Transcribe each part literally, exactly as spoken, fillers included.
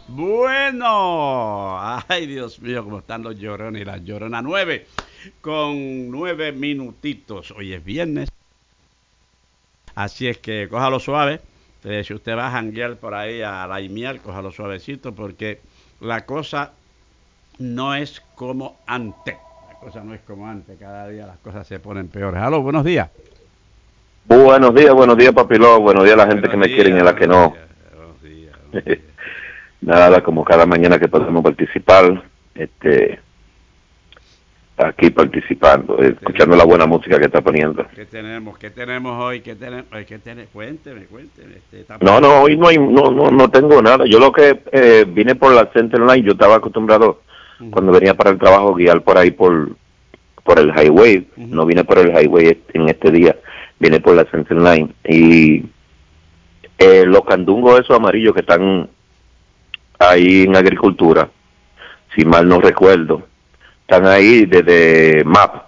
Bueno, ay Dios mío, cómo están los llorones y las lloronas. Nueve, con nueve minutitos. Hoy es viernes, así es que cójalo suave. Eh, si usted va a janguear por ahí a la imiar, cójalo suavecito porque la cosa no es como antes. La cosa no es como antes, cada día las cosas se ponen peores. Aló, buenos días. Buenos días, buenos días, Papilón. Buenos días a la gente que Buenos me quiere y días, a la que buenos no. días, buenos días, buenos días. Nada, como cada mañana que podemos participar, este, aquí participando, eh, escuchando la buena música que está poniendo. ¿Qué tenemos? ¿Qué tenemos hoy? ¿Qué tenemos? ¿Qué tenemos? Cuénteme, cuénteme. Este, está No, pasando. no, hoy no hay, no, no, no tengo nada. Yo lo que eh, vine por la Center Line, yo estaba acostumbrado Uh-huh. cuando venía para el trabajo guiar por ahí por, por el highway. Uh-huh. No vine por el highway en este día, vine por la Center Line y eh, los candungos esos amarillos que están ahí en agricultura, si mal no recuerdo, están ahí desde M A P.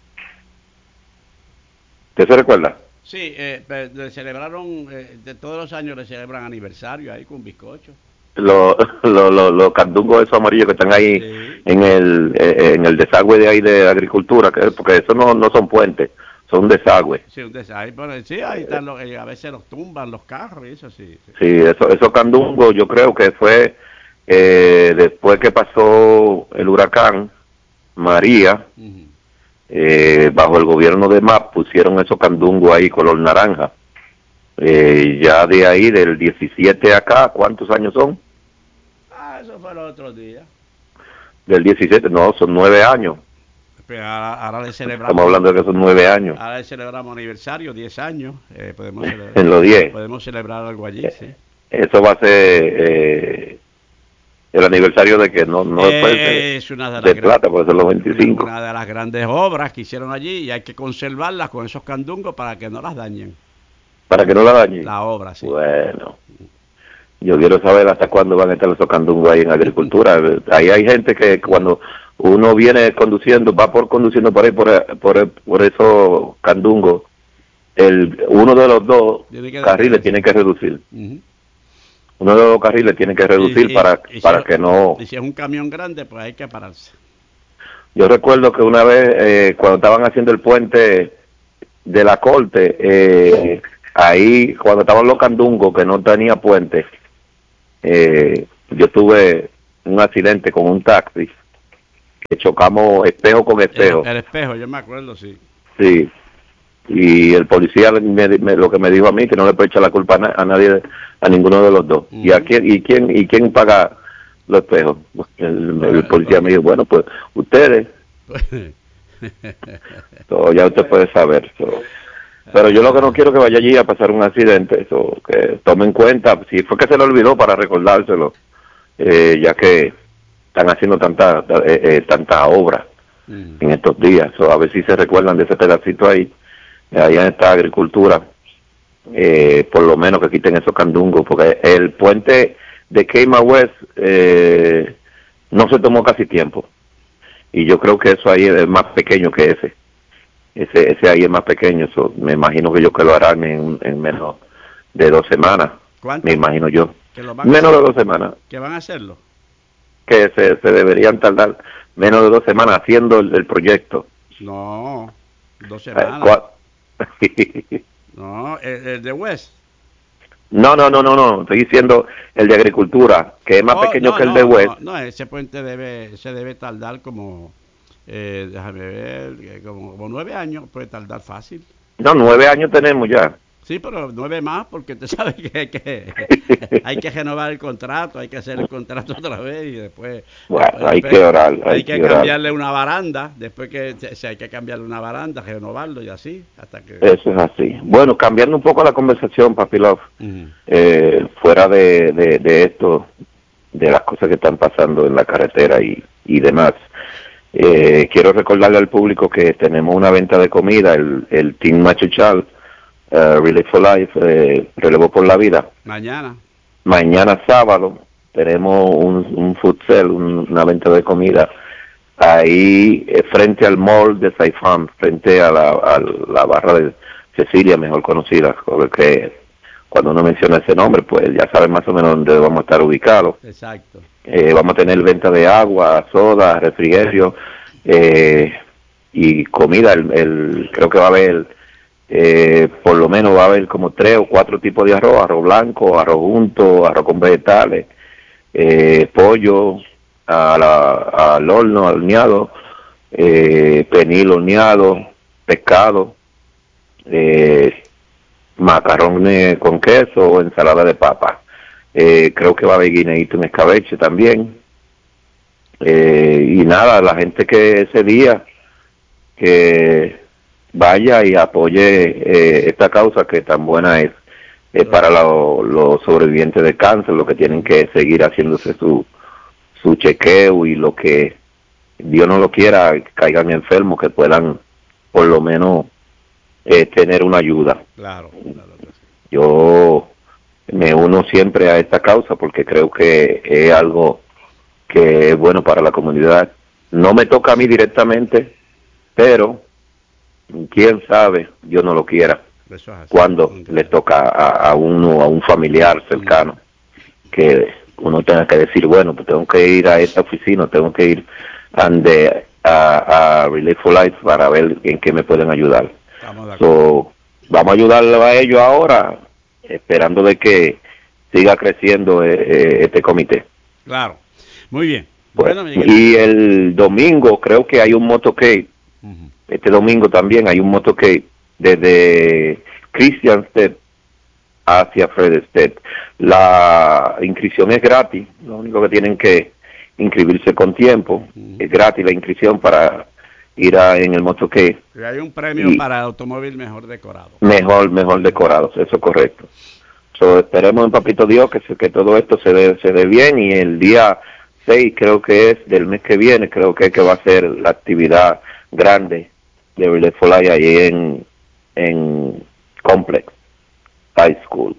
¿Usted se recuerda? Sí, eh, pe- le celebraron, eh, de todos los años le celebran aniversario ahí con bizcocho. Los lo, lo, lo candungos esos amarillos que están ahí Sí, en el eh, en el desagüe de ahí de agricultura, que, porque eso no, no son puentes, son desagües. sí, un des- ahí, pone- sí, ahí están los, eh, a veces los tumban los carros y eso sí. Sí. Sí, eso, esos candungos yo creo que fue eh, después que pasó el huracán María, Uh-huh. eh, bajo el gobierno de M A P pusieron esos candungos ahí color naranja. Eh, ya de ahí, del diecisiete acá, ¿cuántos años son? Ah, eso fue los otros días. Del diecisiete, no, son nueve años. Pero ahora, ahora le Estamos celebramos, hablando de que son nueve años. ahora le celebramos aniversario, diez años. Eh, podemos celebrar, En los diez. podemos celebrar algo allí, sí. Eso va a ser eh, el aniversario de que no, no puede ser Eh, es una de las de gran- plata, puede ser los una, veinticinco. una de las grandes obras que hicieron allí y hay que conservarlas con esos candungos para que no las dañen. Para que no la dañen. La obra, sí. Bueno, yo quiero saber hasta cuándo van a estar esos candungos ahí en agricultura. Ahí hay gente que cuando uno viene conduciendo, va por conduciendo por ahí, por, por, por esos candungos, el, uno de los dos Tiene que carriles detenerse. tiene que reducir. Uh-huh. Uno de los dos carriles tiene que Y, reducir y, para, y, si es, para que no... y si es un camión grande, pues hay que pararse. Yo recuerdo que una vez, eh, cuando estaban haciendo el puente de la corte, eh, ahí, cuando estaban los candungos, que no tenía puente, eh, yo tuve un accidente con un taxi, que chocamos espejo con El, espejo, el espejo, yo me acuerdo, sí. sí, y el policía me, me, lo que me dijo a mí, que no le puede echar la culpa a, na, a nadie, a ninguno de los dos. Uh-huh. ¿Y a quién, y quién, y quién paga los espejos? El, el policía me dijo, bueno, pues ustedes, so, ya usted puede saber. So. Pero yo lo que no quiero es que vaya allí a pasar un accidente, so, que tome en cuenta, si fue que se le olvidó para recordárselo, eh, ya que están haciendo tanta eh, eh, tanta obra Uh-huh. en estos días, so, a ver si se recuerdan de ese pedacito ahí, allá en esta agricultura, eh, por lo menos que quiten esos candungos, porque el puente de Keyma West eh, no se tomó casi tiempo, y yo creo que eso ahí es más pequeño que ese. Ese, ese ahí es más pequeño, so, me imagino que ellos que lo harán en, en menos de dos semanas, me ¿Cuántas? imagino yo. ¿Que lo van a Menos hacer? de dos semanas, ¿Que van a hacerlo? que se, se deberían tardar menos de dos semanas haciendo el, el proyecto. No, dos Eh, semanas. cua- No, el, el de West. no, no, no, no, no, estoy diciendo el de agricultura, que es más Oh, pequeño no, que el de no, West. no, no, ese puente debe, se debe tardar como, eh, déjame ver, eh, como, como nueve años, puede tardar fácil. No, nueve años tenemos ya. Sí, pero nueve más, porque usted sabe que, hay que hay que renovar el contrato, hay que hacer el contrato otra vez y después, Bueno, después, hay después que orar, hay hay que que orar. cambiarle una baranda, después que se, se hay que cambiarle una baranda, renovarlo y así, hasta que... Eso es así. Bueno, cambiando un poco la conversación, Papilov, Uh-huh. eh, fuera de, de, de esto, de las cosas que están pasando en la carretera y, y demás. Eh, quiero recordarle al público que tenemos una venta de comida, el, el Team Machuchal, uh, Relay for Life, eh, Relevo por la Vida. Mañana. Mañana sábado tenemos un, un food sale, un, una venta de comida, ahí eh, frente al mall de Saifán, frente a la, a la barra de Cecilia, mejor conocida, porque cuando uno menciona ese nombre, pues ya saben más o menos dónde vamos a estar ubicados. Exacto. Eh, vamos a tener venta de agua, soda, refrigerio eh, y comida. El, el, creo que va a haber, eh, por lo menos va a haber como tres o cuatro tipos de arroz: arroz blanco, arroz junto, arroz con vegetales, eh, pollo a la, al horno, horneado, eh, pernil horneado, pescado, eh, macarrones con queso o ensalada de papa. Eh, creo que va a haber guineíto en escabeche también. Eh, y nada, la gente que ese día que vaya y apoye eh, esta causa que tan buena es, eh, para los lo sobrevivientes de cáncer, los que tienen que seguir haciéndose su, su chequeo y lo que Dios no lo quiera, caigan enfermos, que puedan por lo menos eh, tener una ayuda. Claro, claro que sí. Yo me uno siempre a esta causa porque creo que es algo que es bueno para la comunidad. No me toca a mí directamente, pero quién sabe, Dios no lo quiera, Eso es así. cuando le toca a, a uno, a un familiar cercano, que uno tenga que decir, bueno, pues tengo que ir a esta oficina, tengo que ir ande, a, a Relief for Life para ver en qué me pueden ayudar. Estamos de acuerdo. So, vamos a ayudarle a ellos ahora, esperando de que siga creciendo eh, eh, este comité. Claro. Muy bien. Pues, Bueno, Miguel. y el domingo creo que hay un motorcade. Uh-huh. Este domingo también hay un motorcade desde Christian Step hacia Fred Step. La inscripción es gratis, lo único que tienen que inscribirse con tiempo. Uh-huh. Es gratis la inscripción para ir a, en el motorcade. Y hay un premio y para automóvil mejor decorado. Mejor, mejor decorado, eso es correcto. So, esperemos en Papito Dios que, que todo esto se dé, se dé bien, y el día seis creo que es del mes que viene, creo que, que va a ser la actividad grande de Relief for Life ahí en, en Complex High School.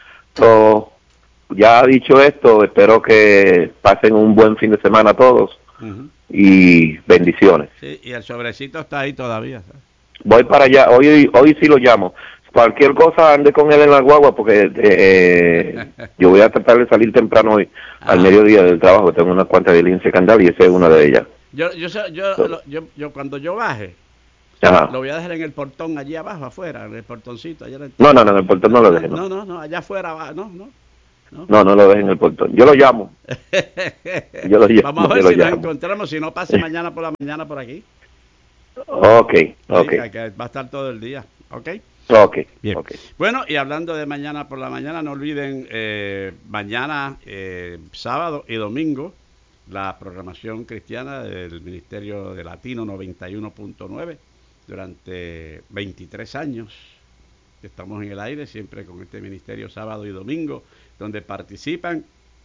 So, ya dicho esto, espero que pasen un buen fin de semana todos. Uh-huh. Y bendiciones. Sí, y el sobrecito está ahí todavía, ¿sabes? Voy para allá, hoy hoy sí lo llamo. Cualquier cosa ande con él en la guagua, porque eh, yo voy a tratar de salir temprano hoy, ah. al mediodía del trabajo. Tengo unas cuantas diligencias que andar y esa es una de ellas. Yo yo yo, yo, lo, yo, yo cuando yo baje, ajá, lo voy a dejar en el portón allí abajo, afuera, en el portoncito. Allá en el no, no, no, en el portón no, no lo dejes. No, no, no, allá afuera, no, no. No, no, no lo dejes en el portón. Yo lo llamo. Yo lo llamo. Vamos a ver si nos encontramos, si no pase mañana por la mañana por aquí. Ok, ok. Sí, que va a estar todo el día, ok. Ok, bien. Okay. Bueno, y hablando de mañana por la mañana, no olviden eh, mañana, eh, sábado y domingo, la programación cristiana del Ministerio de Latino noventa y uno punto nueve. Durante veintitrés años que estamos en el aire, siempre con este ministerio sábado y domingo, donde participan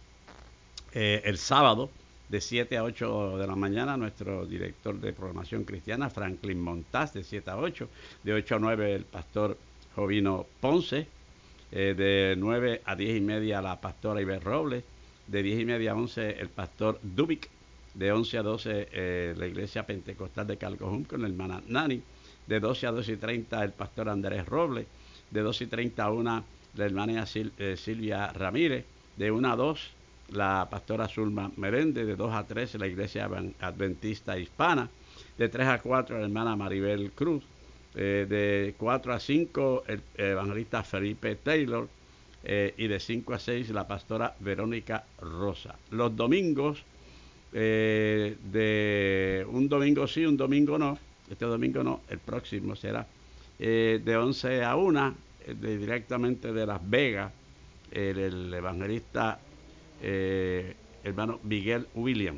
eh, el sábado de siete a ocho de la mañana nuestro director de programación cristiana, Franklin Montaz, de siete a ocho, de ocho a nueve el pastor Jovino Ponce, eh, de nueve a diez y media la pastora Iber Robles, de diez y media a once el pastor Dubik, de once a doce eh, la iglesia pentecostal de Calcojum con la hermana Nani, de doce a doce y treinta el pastor Andrés Robles, de doce y treinta a una la hermana Sil, eh, Silvia Ramírez, de una a dos la pastora Zulma Merende, de dos a tres la iglesia adventista hispana, de tres a cuatro la hermana Maribel Cruz, eh, de cuatro a cinco el evangelista Felipe Taylor, eh, y de cinco a seis la pastora Verónica Rosa. Los domingos, eh, de un domingo sí, un domingo no, este domingo no, el próximo será eh, de once a una, de, directamente de Las Vegas, el, el evangelista Eh, hermano Miguel William.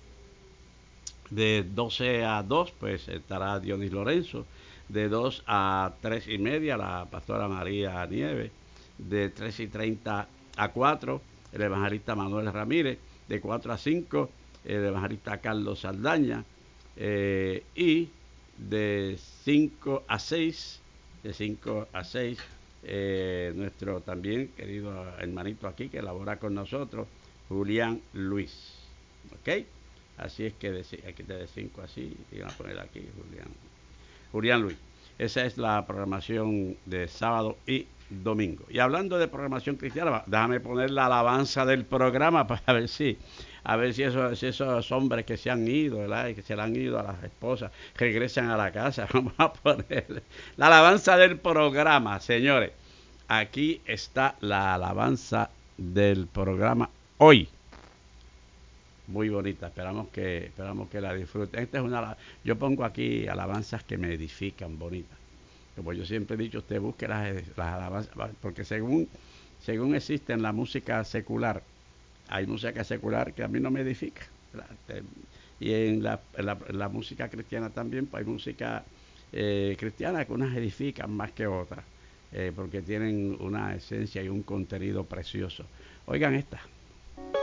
De doce a dos pues estará Dionis Lorenzo, de dos a tres y media la pastora María Nieves, de tres y treinta a cuatro el evangelista Manuel Ramírez, de cuatro a cinco el evangelista Carlos Saldaña, eh, y de cinco a seis de cinco a seis eh, nuestro también querido hermanito aquí que labora con nosotros, Julián Luis. ¿Ok? Así es que de, aquí de cinco así, iban a poner aquí Julián. Julián Luis. Esa es la programación de sábado y domingo. Y hablando de programación cristiana, déjame poner la alabanza del programa para ver si, a ver si esos, si esos hombres que se han ido, ¿verdad? Y que se le han ido a las esposas, regresan a la casa. Vamos a poner la alabanza del programa, señores. Aquí está la alabanza del programa hoy. Muy bonita, esperamos que esperamos que la disfruten. Esta es una, yo pongo aquí alabanzas que me edifican, bonitas. Como yo siempre he dicho, usted busque las, las alabanzas, porque según según existe en la música secular, hay música secular que a mí no me edifica. Y en la, en la, en la música cristiana también, pues hay música eh, cristiana que unas edifican más que otras, eh, porque tienen una esencia y un contenido precioso. Oigan esta.